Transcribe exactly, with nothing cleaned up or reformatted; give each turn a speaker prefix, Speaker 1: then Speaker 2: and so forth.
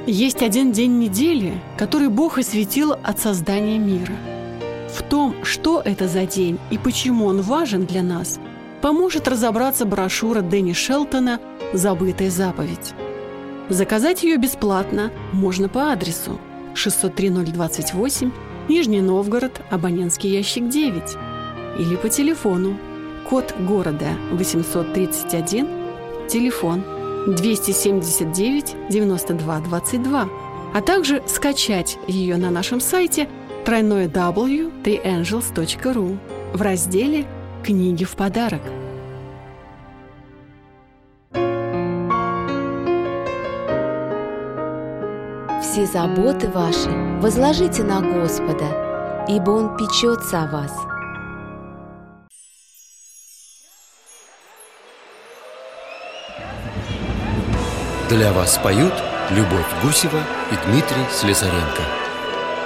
Speaker 1: Есть один день недели, который Бог осветил от создания мира. В том, что это за день и почему он важен для нас, поможет разобраться брошюра Дэнни Шелтона «Забытая заповедь». Заказать ее бесплатно можно по адресу шестьсот три ноль двадцать восемь, Нижний Новгород, абонентский ящик девять, или по телефону, код города восемьсот тридцать один, телефон двести семьдесят девять девяносто два двадцать два, а также скачать ее на нашем сайте дабл ю дабл ю дабл ю точка три энджелс точка ру в разделе «Книги в подарок».
Speaker 2: Все заботы ваши возложите на Господа, ибо Он печется о вас.
Speaker 3: Для вас поют Любовь Гусева и Дмитрий Слесаренко.